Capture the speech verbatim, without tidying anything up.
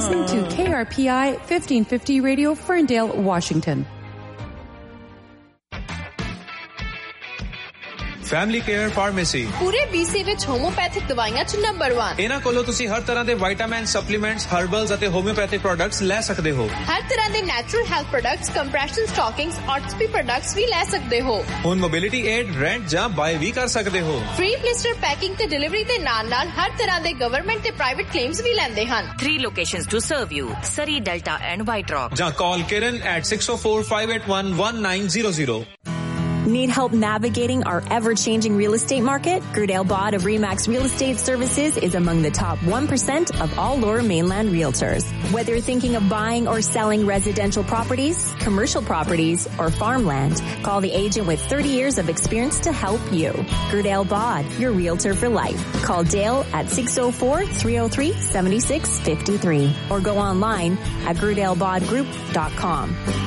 listening to K R P I fifteen fifty Radio, Ferndale, Washington. Family care pharmacy ਪੂਰੇ BC ਵਿੱਚ homeopathic ਦਵਾਈਆਂ ਚ number ਇੱਕ। ਇਹਨਾਂ ਕੋਲੋਂ ਤੁਸੀਂ ਹਰ ਤਰ੍ਹਾਂ ਦੇ ਵਿਟਾਮਿਨ, ਸਪਲੀਮੈਂਟਸ, ਹਰਬਲਸ ਅਤੇ ਹੋਮਿਓਪੈਥਿਕ ਪ੍ਰੋਡਕਟਸ ਲੈ ਸਕਦੇ ਹੋ। ਹਰ ਤਰ੍ਹਾਂ ਦੇ natural health products, compression ਸਟਾਕਿੰਗਸ, ਆਰਥੋਪੀ products ਵੀ ਲੈ ਸਕਦੇ ਹੋ। ਹੁਣ ਮੋਬਿਲਿਟੀ ਏਡ, ਰੈਂਟ ਜਾਂ ਬਾਏ ਵੀ ਕਰ ਸਕਦੇ ਹੋ। ਫ੍ਰੀ ਪਲਿਸਟਰ ਪੈਕਿੰਗ ਤੇ ਡਿਲੀਵਰੀ ਦੇ ਨਾਲ ਨਾਲ ਹਰ ਤਰ੍ਹਾਂ ਦੇ ਗਵਰਨਮੈਂਟ ਤੇ ਪ੍ਰਾਈਵੇਟ ਕਲੇਮਸ ਵੀ ਲੈਂਦੇ ਹਨ। Three locations to serve you: Surrey, Delta and White Rock. ਜਾਂ call Kiran at six oh four, five eight one, one nine zero zero. Need help navigating our ever-changing real estate market? Grudale Bod of Remax Real Estate Services is among the top one percent of all Lower Mainland realtors. Whether you're thinking of buying or selling residential properties, commercial properties, or farmland, call the agent with thirty years of experience to help you. Grudale Bod, your realtor for life. Call Dale at six oh four, three oh three, seven six five three or go online at grudale bod group dot com.